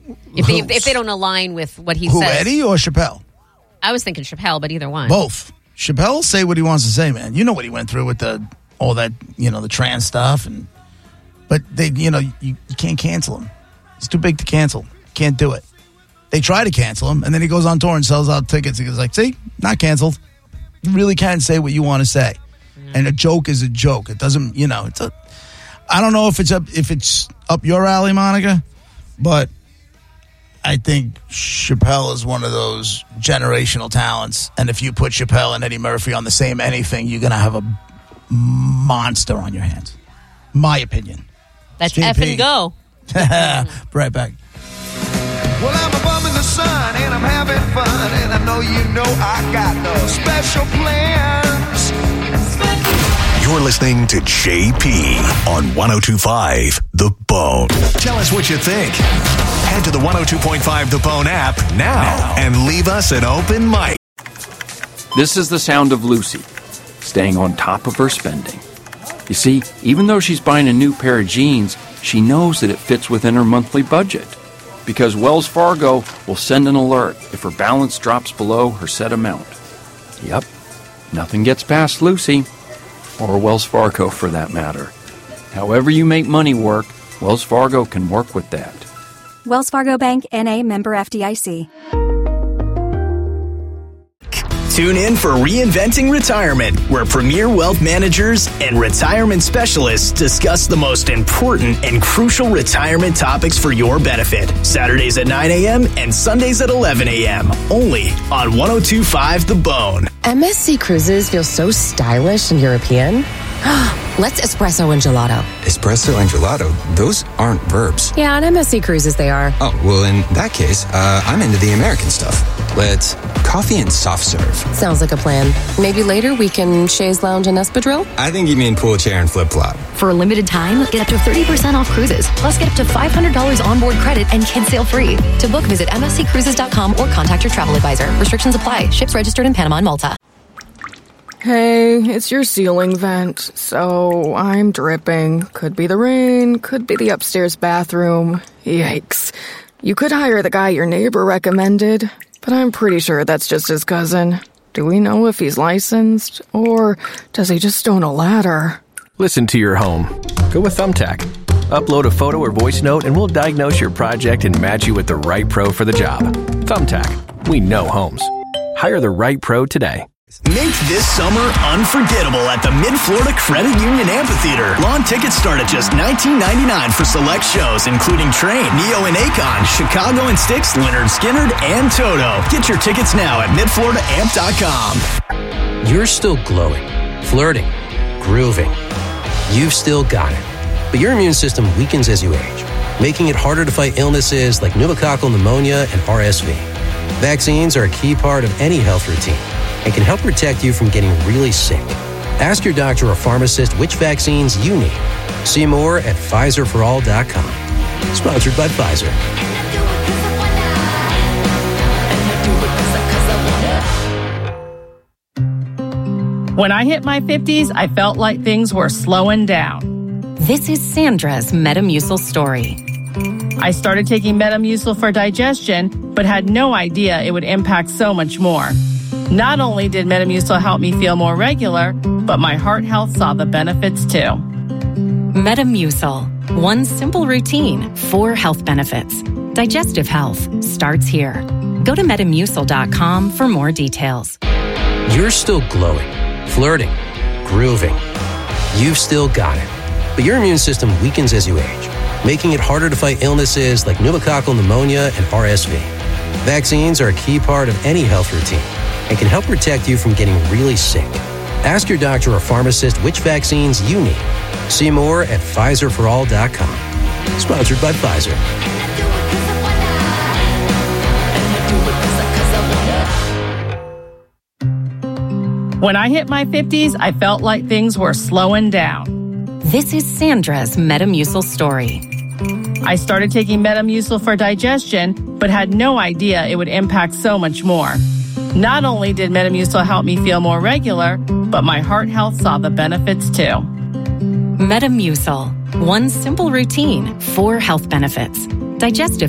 If they don't align with what he says. Eddie or Chappelle? I was thinking Chappelle, but either one. Both. Chappelle will say what he wants to say, man. You know what he went through with all that, the trans stuff, but they, you can't cancel him. He's too big to cancel. Can't do it. They try to cancel him, and then he goes on tour and sells out tickets. He goes like, "See, not canceled. You really can say what you want to say, and a joke is a joke. It doesn't, it's a. I don't know if it's up your alley, Monica, but I think Chappelle is one of those generational talents. And if you put Chappelle and Eddie Murphy on the same anything, you're gonna have a monster on your hands. My opinion. That's F and go. Right back. Well, I'm a bum in the sun and I'm having fun, and I know I got no special plans. You're listening to JP on 102.5 The Bone. Tell us what you think. Head to the 102.5 The Bone app now and leave us an open mic. This is the sound of Lucy, staying on top of her spending. You see, even though she's buying a new pair of jeans, she knows that it fits within her monthly budget. Because Wells Fargo will send an alert if her balance drops below her set amount. Yep, nothing gets past Lucy, or Wells Fargo for that matter. However you make money work, Wells Fargo can work with that. Wells Fargo Bank, N.A., member FDIC. Tune in for Reinventing Retirement, where premier wealth managers and retirement specialists discuss the most important and crucial retirement topics for your benefit. Saturdays at 9 a.m. and Sundays at 11 a.m. Only on 102.5 The Bone. MSC Cruises feel so stylish and European. Let's espresso and gelato. Espresso and gelato? Those aren't verbs. Yeah, on MSC Cruises they are. Oh, well, in that case, I'm into the American stuff. Let's coffee and soft serve. Sounds like a plan. Maybe later we can chaise lounge and espadrille? I think you mean pool chair and flip-flop. For a limited time, get up to 30% off cruises. Plus, get up to $500 onboard credit and kids sail free. To book, visit msccruises.com or contact your travel advisor. Restrictions apply. Ships registered in Panama and Malta. Hey, it's your ceiling vent, so I'm dripping. Could be the rain, could be the upstairs bathroom. Yikes. You could hire the guy your neighbor recommended, but I'm pretty sure that's just his cousin. Do we know if he's licensed, or does he just own a ladder? Listen to your home. Go with Thumbtack. Upload a photo or voice note and we'll diagnose your project and match you with the right pro for the job. Thumbtack. We know homes. Hire the right pro today. Make this summer unforgettable at the Mid-Florida Credit Union Amphitheater. Lawn tickets start at just $19.99 for select shows, including Train, Neo and Akon, Chicago and Styx, Lynyrd Skynyrd, and Toto. Get your tickets now at midfloridaamp.com. You're still glowing, flirting, grooving. You've still got it. But your immune system weakens as you age, making it harder to fight illnesses like pneumococcal pneumonia and RSV. Vaccines are a key part of any health routine and can help protect you from getting really sick. Ask your doctor or pharmacist which vaccines you need. See more at PfizerForAll.com. Sponsored by Pfizer. When I hit my 50s, I felt like things were slowing down. This is Sandra's Metamucil story. I started taking Metamucil for digestion, but had no idea it would impact so much more. Not only did Metamucil help me feel more regular, but my heart health saw the benefits too. Metamucil. One simple routine, 4 health benefits. Digestive health starts here. Go to Metamucil.com for more details. You're still glowing, flirting, grooving. You've still got it. But your immune system weakens as you age, making it harder to fight illnesses like pneumococcal pneumonia and RSV. Vaccines are a key part of any health routine and can help protect you from getting really sick. Ask your doctor or pharmacist which vaccines you need. See more at PfizerForAll.com. Sponsored by Pfizer. When I hit my 50s, I felt like things were slowing down. This is Sandra's Metamucil story. I started taking Metamucil for digestion, but had no idea it would impact so much more. Not only did Metamucil help me feel more regular, but my heart health saw the benefits too. Metamucil. One simple routine, 4 health benefits. Digestive